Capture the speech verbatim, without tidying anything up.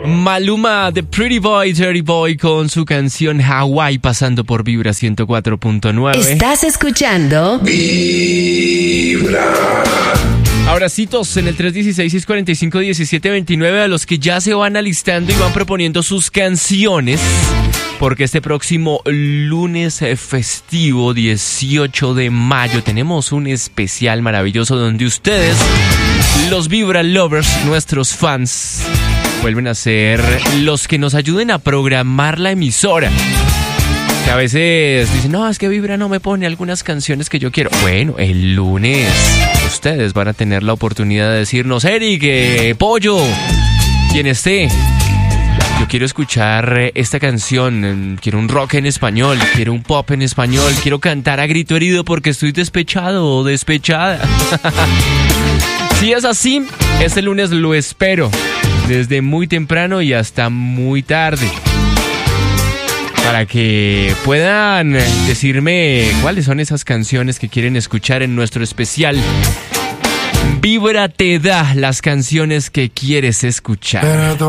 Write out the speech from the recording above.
Maluma, The Pretty Boy, Dirty Boy, con su canción Hawaii, pasando por Vibra ciento cuatro punto nueve. Estás escuchando Vibra. Abracitos en el tres uno seis, seis cuatro cinco, uno siete dos nueve a los que ya se van alistando y van proponiendo sus canciones, porque este próximo lunes festivo dieciocho de mayo tenemos un especial maravilloso donde ustedes, los Vibra Lovers, nuestros fans, vuelven a ser los que nos ayuden a programar la emisora. Que a veces dicen, no, es que Vibra no me pone algunas canciones que yo quiero. Bueno, el lunes ustedes van a tener la oportunidad de decirnos, Eric, eh, Pollo, quien esté, yo quiero escuchar esta canción, quiero un rock en español, quiero un pop en español, quiero cantar a grito herido porque estoy despechado o despechada. Si es así, este lunes lo espero, desde muy temprano y hasta muy tarde, para que puedan decirme cuáles son esas canciones que quieren escuchar en nuestro especial. Vibra te da las canciones que quieres escuchar.